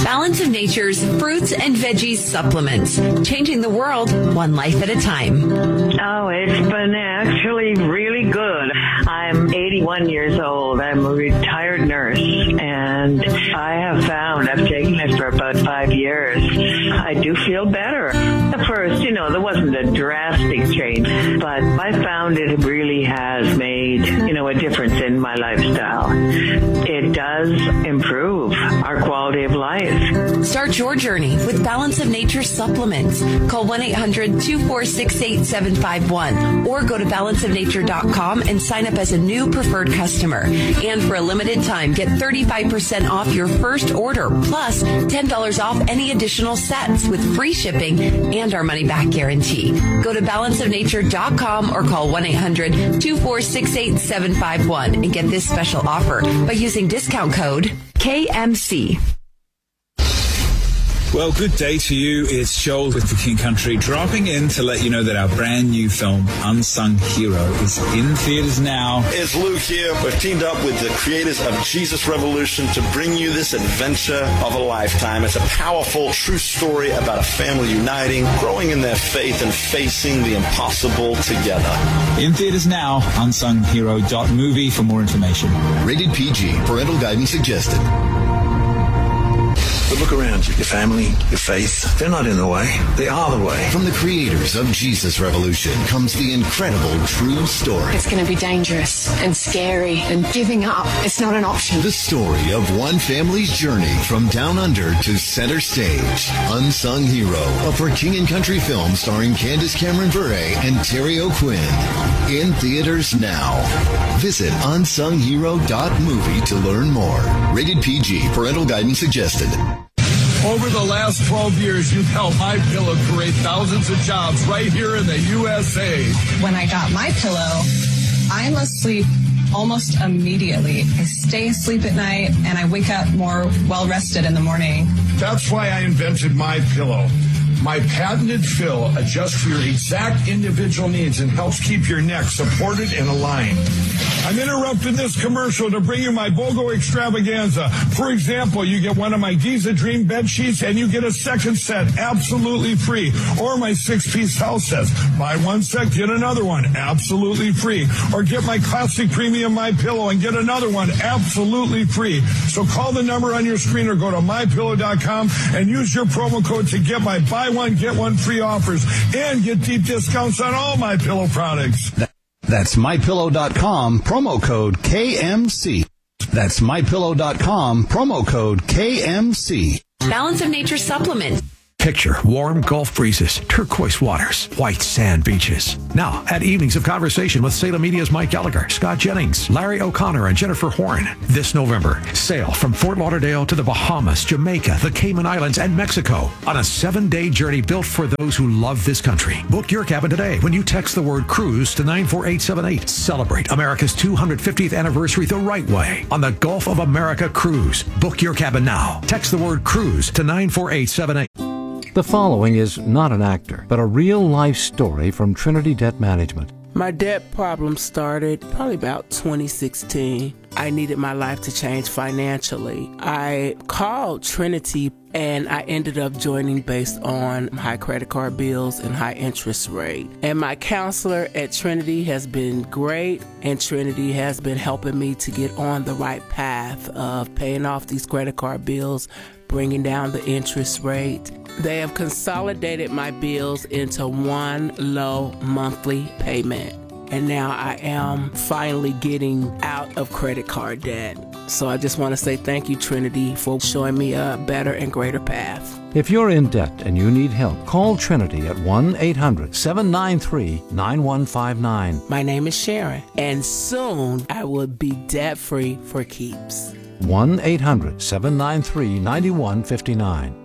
Balance of Nature's fruits and veggies supplements, changing the world one life at a time. Oh, it's been actually really good. I'm 81 years old. I'm a retired nurse, and I have found, I've taken it for about 5 years, I do feel better. At first, there wasn't a drastic change, but I found it really has made, a difference in my lifestyle. It does improve our quality of life. Start your journey with Balance of Nature supplements. Call 1-800-246-8751 or go to balanceofnature.com and sign up as a new preferred customer. And for a limited time, get 35% off your first order, plus $10 off any additional sets with free shipping and our money-back guarantee. Go to balanceofnature.com or call 1-800-246-8751 and get this special offer by using discount code KMC. Well, good day to you. It's Joel with The King Country, dropping in to let you know that our brand new film, Unsung Hero, is in theaters now. It's Luke here. We've teamed up with the creators of Jesus Revolution to bring you this adventure of a lifetime. It's a powerful, true story about a family uniting, growing in their faith, and facing the impossible together. In theaters now, unsunghero.movie for more information. Rated PG. Parental guidance suggested. But look around you. Your family, your faith, they're not in the way. They are the way. From the creators of Jesus Revolution comes the incredible true story. It's going to be dangerous and scary, and giving up, it's not an option. The story of one family's journey from down under to center stage. Unsung Hero, a For King and Country film starring Candace Cameron Bure and Terry O'Quinn. In theaters now. Visit unsunghero.movie to learn more. Rated PG. Parental guidance suggested. Over the last 12 years, you've helped MyPillow create thousands of jobs right here in the USA. When I got MyPillow, I'm asleep almost immediately. I stay asleep at night, and I wake up more well-rested in the morning. That's why I invented MyPillow. My patented fill adjusts for your exact individual needs and helps keep your neck supported and aligned. I'm interrupting this commercial to bring you my BOGO extravaganza. For example, you get one of my Giza Dream bed sheets and you get a second set absolutely free. Or my 6-piece house sets. Buy one set, get another one absolutely free. Or get my classic premium MyPillow and get another one absolutely free. So call the number on your screen or go to MyPillow.com and use your promo code to get my buy one, get one free offers and get deep discounts on all MyPillow products. That's MyPillow.com, promo code KMC. That's MyPillow.com, promo code KMC. Balance of Nature supplement. Picture warm Gulf breezes, turquoise waters, white sand beaches. Now, at Evenings of Conversation with Salem Media's Mike Gallagher, Scott Jennings, Larry O'Connor, and Jennifer Horn. This November, sail from Fort Lauderdale to the Bahamas, Jamaica, the Cayman Islands, and Mexico on a 7-day journey built for those who love this country. Book your cabin today when you text the word cruise to 94878. Celebrate America's 250th anniversary the right way on the Gulf of America Cruise. Book your cabin now. Text the word cruise to 94878. The following is not an actor, but a real-life story from Trinity Debt Management. My debt problem started probably about 2016. I needed my life to change financially. I called Trinity and I ended up joining based on high credit card bills and high interest rate. And my counselor at Trinity has been great, and Trinity has been helping me to get on the right path of paying off these credit card bills, bringing down the interest rate. They have consolidated my bills into one low monthly payment. And now I am finally getting out of credit card debt. So I just want to say thank you, Trinity, for showing me a better and greater path. If you're in debt and you need help, call Trinity at 1-800-793-9159. My name is Sharon, and soon I will be debt-free for keeps. 1-800-793-9159.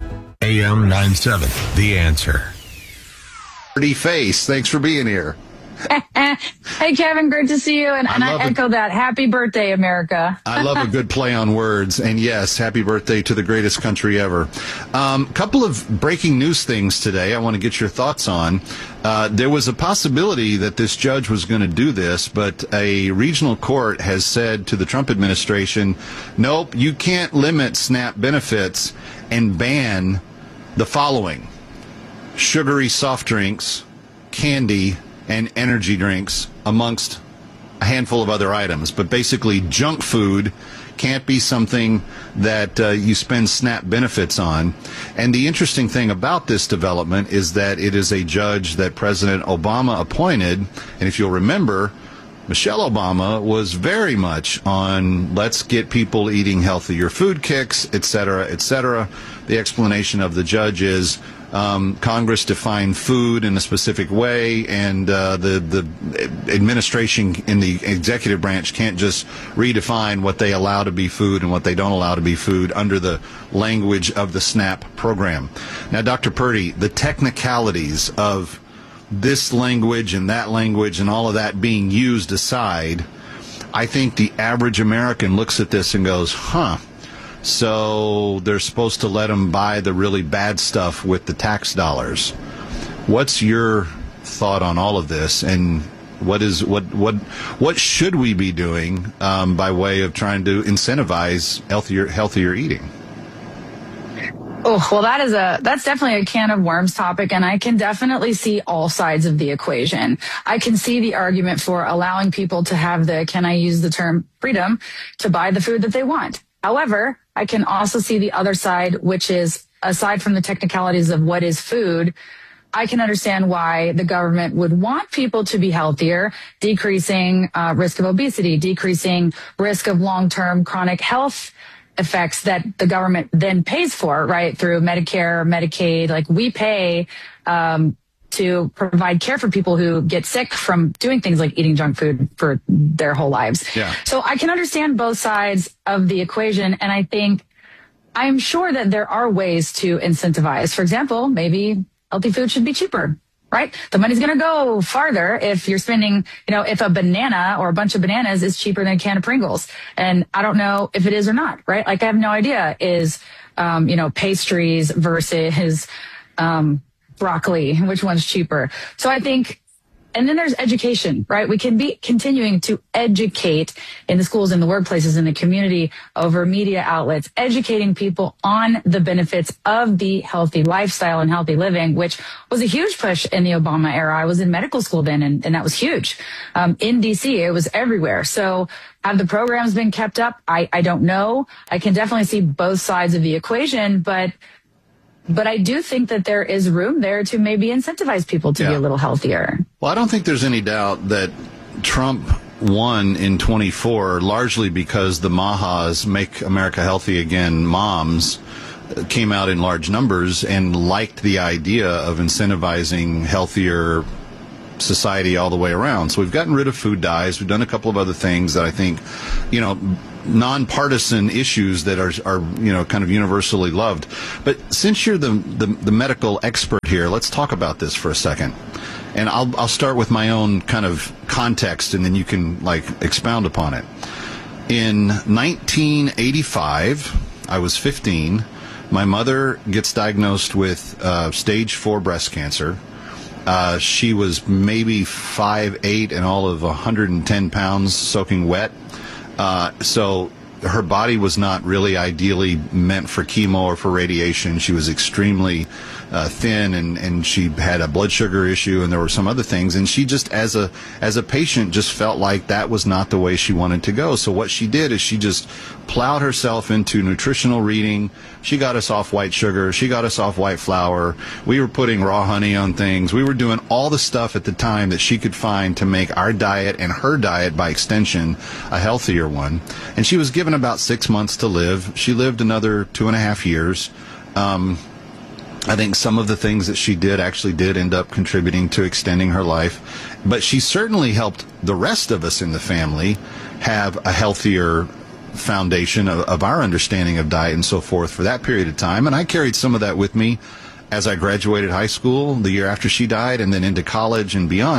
AM 97, The Answer. Pretty face, thanks for being here. Hey, Kevin, great to see you. And I echo that. Happy birthday, America. I love a good play on words. And yes, happy birthday to the greatest country ever. Couple of breaking news things today I want to get your thoughts on. There was a possibility that this judge was going to do this, but a regional court has said to the Trump administration, nope, you can't limit SNAP benefits and ban the following: sugary soft drinks, candy, and energy drinks, amongst a handful of other items. But basically, junk food can't be something that you spend SNAP benefits on. And the interesting thing about this development is that it is a judge that President Obama appointed. And if you'll remember, Michelle Obama was very much on let's get people eating healthier food kicks, et cetera, et cetera. The explanation of the judge is Congress defined food in a specific way, and the administration in the executive branch can't just redefine what they allow to be food and what they don't allow to be food under the language of the SNAP program. Now, Dr. Purdy, the technicalities of this language and that language and all of that being used aside, I think the average American looks at this and goes, so they're supposed to let them buy the really bad stuff with the tax dollars. What's your thought on all of this, and what should we be doing by way of trying to incentivize healthier eating? Oh, well, that's definitely a can of worms topic, and I can definitely see all sides of the equation. I can see the argument for allowing people to have can I use the term freedom to buy the food that they want. However, I can also see the other side, which is, aside from the technicalities of what is food, I can understand why the government would want people to be healthier, decreasing risk of obesity, decreasing risk of long-term chronic health effects that the government then pays for, right, through Medicare, Medicaid. Like, we pay to provide care for people who get sick from doing things like eating junk food for their whole lives. Yeah. So I can understand both sides of the equation, and I'm sure that there are ways to incentivize. For example, maybe healthy food should be cheaper, right? The money's going to go farther if you're spending, if a banana or a bunch of bananas is cheaper than a can of Pringles. And I don't know if it is or not, right? Like, I have no idea is, pastries versus, broccoli, which one's cheaper. So I think, and then there's education, right? We can be continuing to educate in the schools, in the workplaces, in the community, over media outlets, educating people on the benefits of the healthy lifestyle and healthy living, which was a huge push in the Obama era. I was in medical school then, and that was huge. In DC, it was everywhere. So have the programs been kept up? I don't know. I can definitely see both sides of the equation, but I do think that there is room there to maybe incentivize people to be a little healthier. Well, I don't think there's any doubt that Trump won in 24 largely because the Mahas, Make America Healthy Again moms, came out in large numbers and liked the idea of incentivizing healthier society all the way around. So we've gotten rid of food dyes. We've done a couple of other things that I think, nonpartisan issues that are kind of universally loved. But since you're the medical expert here, let's talk about this for a second. And I'll start with my own kind of context, and then you can expound upon it. In 1985, I was 15. My mother gets diagnosed with stage 4 breast cancer. She was maybe 5'8" and all of 110 pounds soaking wet. So her body was not really ideally meant for chemo or for radiation. She was extremely thin, and she had a blood sugar issue, and there were some other things. And she just, as a patient, just felt like that was not the way she wanted to go. So what she did is she just plowed herself into nutritional reading. She got us off white sugar. She got us off white flour. We were putting raw honey on things. We were doing all the stuff at the time that she could find to make our diet, and her diet by extension, a healthier one. And she was given about 6 months to live. She lived another 2.5 years. I think some of the things that she did actually did end up contributing to extending her life. But she certainly helped the rest of us in the family have a healthier foundation of our understanding of diet and so forth for that period of time. And I carried some of that with me as I graduated high school the year after she died, and then into college and beyond.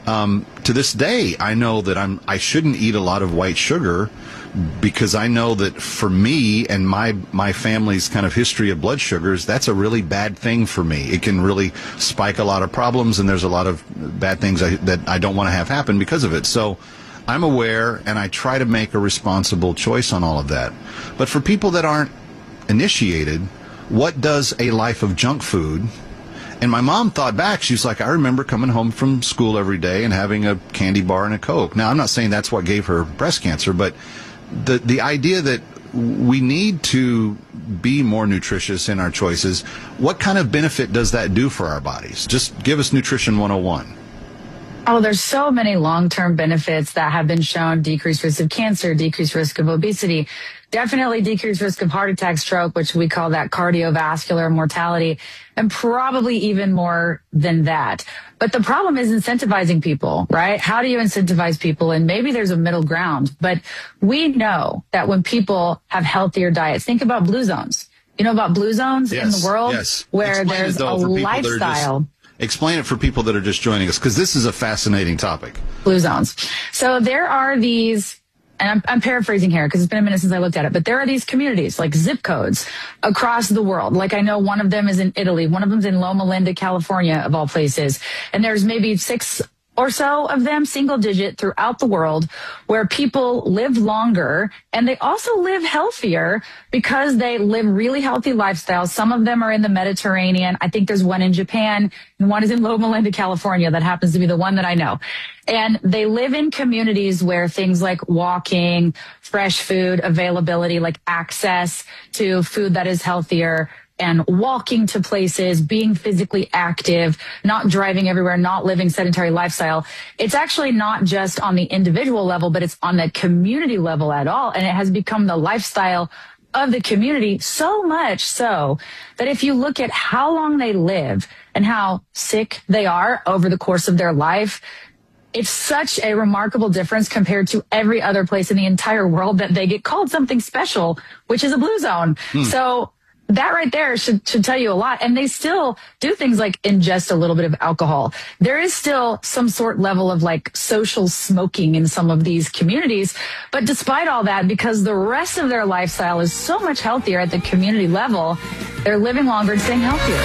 To this day, I know that I shouldn't eat a lot of white sugar, because I know that for me and my family's kind of history of blood sugars, that's a really bad thing for me. It can really spike a lot of problems, and there's a lot of bad things that I don't want to have happen because of it. So I'm aware, and I try to make a responsible choice on all of that. But for people that aren't initiated, what does a life of junk food? And my mom thought back. She's like, I remember coming home from school every day and having a candy bar and a Coke. Now, I'm not saying that's what gave her breast cancer, but the idea that we need to be more nutritious in our choices, what kind of benefit does that do for our bodies? Just give us Nutrition 101. Oh, there's so many long-term benefits that have been shown. Decreased risk of cancer, decreased risk of obesity, definitely decreased risk of heart attack, stroke, which we call that cardiovascular mortality, and probably even more than that. But the problem is incentivizing people, right? How do you incentivize people? And maybe there's a middle ground, but we know that when people have healthier diets, think about blue zones. You know about blue zones in the world? Yes. Where there's a lifestyle. Explain it for people that are just joining us, because this is a fascinating topic. Blue zones. So there are these, and I'm paraphrasing here because it's been a minute since I looked at it, but there are these communities, like zip codes, across the world. Like I know one of them is in Italy, one of them's in Loma Linda, California, of all places. And there's maybe 6 or so of them, single digit, throughout the world, where people live longer and they also live healthier because they live really healthy lifestyles. Some of them are in the Mediterranean. I think there's one in Japan and one is in Loma Linda, California. That happens to be the one that I know. And they live in communities where things like walking, fresh food availability, like access to food that is healthier, and walking to places, being physically active, not driving everywhere, not living sedentary lifestyle. It's actually not just on the individual level, but it's on the community level at all. And it has become the lifestyle of the community, so much so that if you look at how long they live and how sick they are over the course of their life, it's such a remarkable difference compared to every other place in the entire world that they get called something special, which is a blue zone. So that right there should tell you a lot. And they still do things like ingest a little bit of alcohol. There is still some sort level of like social smoking in some of these communities. But despite all that, because the rest of their lifestyle is so much healthier at the community level, they're living longer and staying healthier.